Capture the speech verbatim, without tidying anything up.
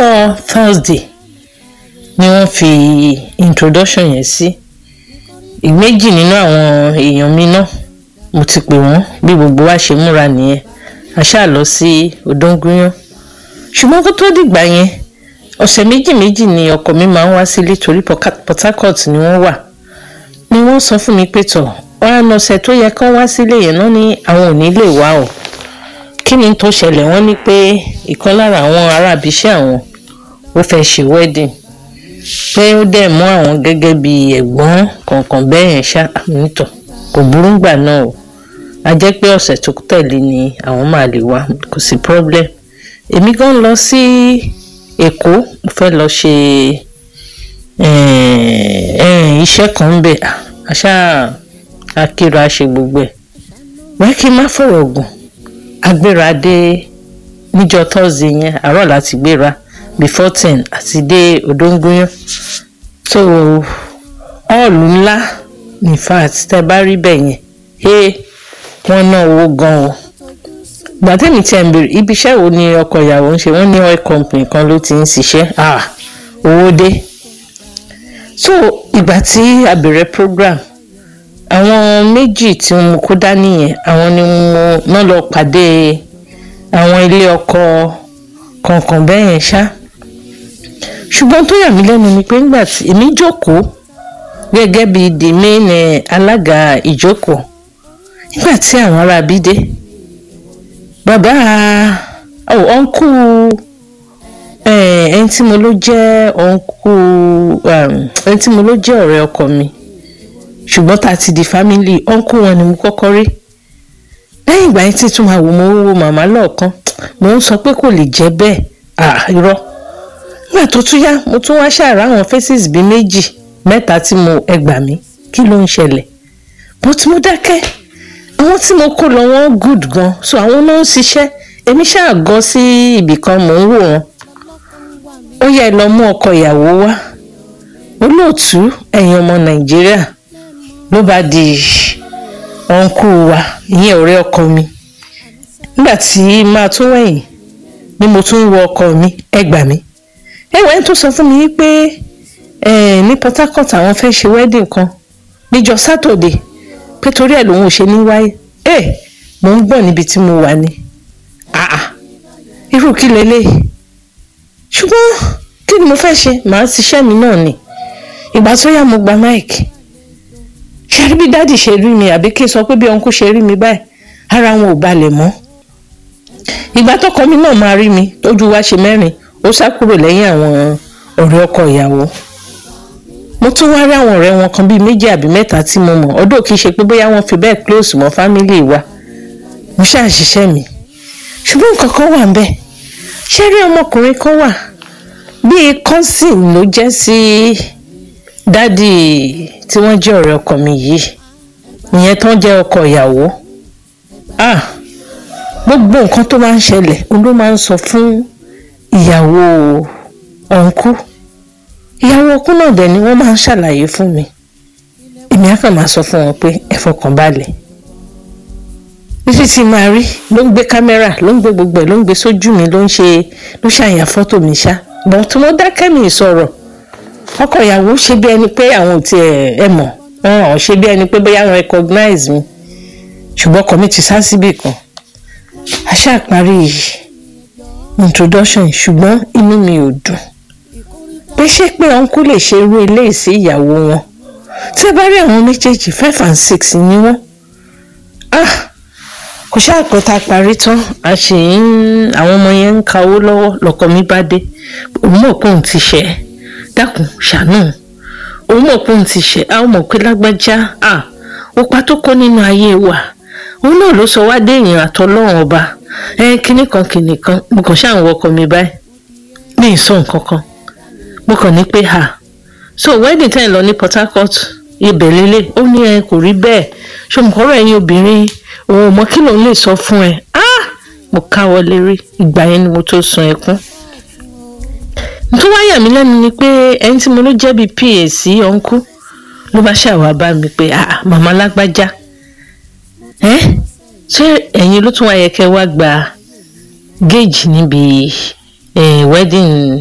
ọjọ́ Thursday ni wọ́n fi introduction yẹn sí. Ìméjì nínú àwọn èèyàn mi náà mo ti pè wọ́n bí gbogbo wa ṣe múra nìyẹn. A ṣáà lọ sí Odóngúyán. Ṣùgbọ́n kó tó dìgbà yẹn, ọ̀sẹ̀ méjì méjì ni ọkọ mi máa ń wá sílé torí Port Harcourt ni wọ́n wà. Ni wọ́n sọ fún mi pé tọ̀, ọ̀ràn ọ̀sẹ̀ tó yẹ kán wá sílé yẹn náà ni àwọn ò ní lè wá o. Kí ni tó ṣẹlẹ̀? Wọ́n ní pé ìkan lára àwọn ará ibiṣẹ́ àwọn ó fẹ́ ṣe wedding. Pé ó dẹ̀ mú àwọn gẹ́gẹ́ bí ẹ̀gbọ́n kọ̀ọ̀kan bẹ́ẹ̀ yẹn ṣá nítọ̀. Kò burú gbà náà o. A jẹ́ pé ọ̀sẹ̀ tó tẹ̀lé ni àwọn máa lè wá, kò sí problem. Èmi gan lọ sí Èkó, mo fẹ́ lọ ṣe iṣẹ́ kan ń bẹ̀. Àṣà akíra ṣe gbogbo ẹ̀. Wọ́n kí n má fọ̀rọ̀ gùn. Agbéra dé níjọ́ Thursday yẹn, àárọ̀ láti gbéra before ten àti dé Odóngúyán. So hall ńlá in fact tẹ́ bá rí bẹ́ẹ̀ yẹn. Hey, wọ́n ná owó gan o. Ìgbà tẹ́mi tí ẹ̀ ń bèrè ibi iṣẹ́ wo ni ọkọ ìyàwó ń ṣe, wọ́n ní oil company kan ló ti ń ṣiṣẹ́. Ah, owó dé. So ìgbà tí a bẹ̀rẹ̀ program, àwọn méjì tí mo kó dání yẹn, àwọn ni mo ná lọ pàdé àwọn ilé ọkọ kọ̀ọ̀kan bẹ́ẹ̀ yẹn ṣá. Ṣùgbọ́n tó yà mí lẹ́nu ni pé nígbà tí èmi jókòó gẹ́gẹ́ bí the main eh, alága ìjókòó, nígbà tí àwọn ará bí dé, bàbá oh, ọ̀nkú ẹni tí mo ló jẹ́ ọ̀nkú ẹni tí mo ló jẹ́ ọ̀rẹ́ ọkọ mi, ṣùgbọ́n tá a ti di family, ọ̀nkú wọn ni mo kọ́kọ́ rí. Lẹ́yìn ìgbà yẹn tí tún máa wò mo wo màmá lọ́ọ̀kan, mo ń sọ pé kò lè jẹ́ bẹ́ẹ̀. Ah, irọ́. Nígbà tó tún yá, mo tún wá ṣàrà àwọn faces bíi méjì mẹ́ta tí mo ẹgbà mí kí ló ń ṣẹlẹ̀. But mo dákẹ́. Àwọn tí mo kó lọ wọ́n good gan, so àwọn náà ń ṣiṣẹ́. Èmi ṣáà gọ sí ibì kan mò ń wò wọn. Ó yẹ lọ mú ọkọ ìyàwó wá. Olóòtú ẹ̀yin ọmọ Nàìjíríà ló bá di ọ̀nkú wa, ìyẹn ọ̀rẹ́ ọkọ mi. Nígbà tí máa tún wẹ̀yìn ni mo tún wọ ọkọ mi, ẹ gbà mí. Ẹ̀wẹ̀ tó sọ fún mi pé eh, ní Port Harcourt àwọn fẹ́ ṣe wedding kan níjọ́ Saturday pé torí ẹ̀ lòun ò ṣe ní wáyé. Eh, mo ń gbọ́ níbi tí mo wà ní. Ah ah, irú kí lélẹ̀. Ṣùgbọ́n kí ni mo fẹ́ ṣe? Màá ṣiṣẹ́ mi náà ni. Ìgbà tó yá mo gba mic. Ṣé rí bí dáàdì ṣe rí mi àbí kí n sọ pé bí ọ̀nkú ṣe rí mi báyìí, ara wọn ò balẹ̀ mọ́. Ìgbà tọ́kọ mi náà máa rí mi, ojú wa ṣe mẹ́rin, ó sá kúrò lẹ́yìn àwọn ọ̀rẹ́ ọkọ ìyàwó. Mo tún wá rí àwọn ọ̀rẹ́ wọn kan bíi méjì àbí mẹ́ta tí mo mọ̀, ọdún kìí ṣe pé bóyá wọ́n fi bẹ́ẹ̀ close mọ́ family wa. Mo ṣáà ṣiṣẹ́ mi. Ṣùgbọ́n nǹkan kan wà ńbẹ̀. Ṣé rí ọmọkùnrin kan wà bíi cousin ló jẹ́ sí dádì tí wọ́n jẹ́ ọ̀rẹ́ ọkọ mi yìí. Ìyẹn tán jẹ́ ọkọ ìyàwó. Ah, gbogbo nǹkan tó máa ń ṣẹlẹ̀ òun ló máa ń sọ fún ìyàwó ọ̀nkú. Ìyàwó ọkọ náà dẹ̀ ni wọ́n máa ń ṣàlàyé fún mi. Èmi á kàn máa sọ fún wọn pé ẹ fọkàn balẹ̀. Bísí ti máa rí ló ń gbé kámẹ́rà, ló ń gbé gbogbo ẹ̀, ló ń gbé sójú mi, ló ń ṣe ló ṣàyà fọ́tò mi ṣá. Bọ̀ tí mo dákẹ́ mi sọ̀rọ̀. Ọkọ ìyàwó ṣe bí ẹni pé àwọn ò tiẹ̀ ẹ mọ̀, wọn ò ṣe bí ẹni pé bóyá wọn recognize mi. Ṣùgbọ́n ọkọ mi ti sá síbì kan. A ṣáà parí introduction, ṣùgbọ́n inú mi ò dùn. Pé ṣé pé ọ̀nkú lè ṣe irú eléyìí sí ìyàwó wọn? Tí ẹ bá rí àwọn méjèèjì five and six ni wọ́n. Ah, kò ṣáà pé tá a parí tán, a ṣe ń àwọn ọmọ yẹn ń ka owó lọ́wọ́ lọ́kọ mi bá dé. Òun mọ̀ pé òun ti ṣẹ̀. Dákun ṣàánú. Òun mọ̀ pé òun ti ṣẹ̀. A ó mọ̀ pé lágbájá, ah, opa tó kó nínú ayé wa. Òun náà ló sọ wá dé èèyàn àtọlọ́run ọba. Ẹ kíní kan kíní kan, mo kàn ṣáà ń wọ ọkọ mi báyìí. Mi ì sọ nǹkan kan. Mo kàn ní pé ha. So wedding tẹ́ ẹ̀ lọ ní Port Harcourt, ibẹ̀ lélẹ̀, ó ní ẹ kò rí bẹ́ẹ̀. Ṣé mo kọ́rọ̀ ẹ̀yin obìnrin, òun ò mọ kí lòun lè sọ fún ẹ. Ah, mo káwọ́ lérí. Ìgbà yẹn ni mo tó sun ẹkún. Tó wá yà mí lẹ́nu ni pé ẹni tí mo ló jẹ́ bí P A sí ọ̀nkú ló bá ṣàwá bá mi pé ah, màmá lágbájá. Eh? Ṣé ẹ̀yin ló tún wá yẹ kẹ́ wá gba gauge níbi eh, wedding